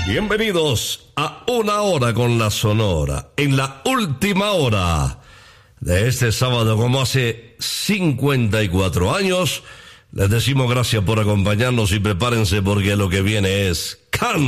Bienvenidos a Una Hora con la Sonora, en la última hora de este sábado, como hace 54 años. Les decimos gracias por acompañarnos y prepárense porque lo que viene es